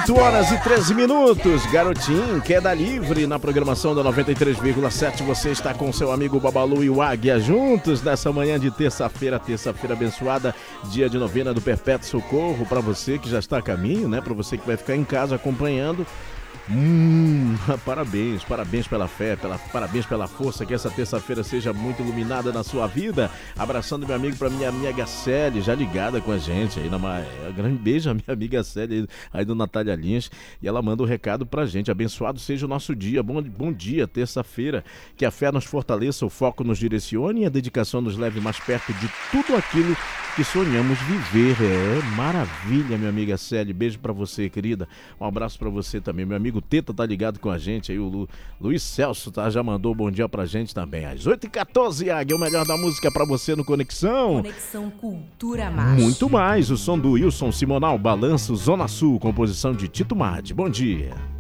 8h13. Garotinho, queda livre na programação da 93,7. Você está com seu amigo Babalu e o Águia juntos nessa manhã de terça-feira abençoada, dia de novena do Perpétuo Socorro. Para você que já está a caminho, né? Para você que vai ficar em casa acompanhando. Parabéns pela fé, parabéns pela força, que essa terça-feira seja muito iluminada na sua vida. Abraçando meu amigo, pra minha amiga Célia, já ligada com a gente aí grande beijo a minha amiga Célia aí do Natália Lins, e ela manda um recado pra gente: abençoado seja o nosso dia, bom dia, terça-feira, que a fé nos fortaleça, o foco nos direcione e a dedicação nos leve mais perto de tudo aquilo que sonhamos viver. Maravilha, minha amiga Célia, beijo pra você, querida, um abraço pra você também. Meu amigo Teta tá ligado com a gente aí, o Luiz Celso já mandou um bom dia pra gente também. Às 8h14, Águia, o melhor da música pra você no Conexão. Conexão Cultura Mais. Muito mais, o som do Wilson Simonal, Balanço, Zona Sul, composição de Tito Madi. Bom dia.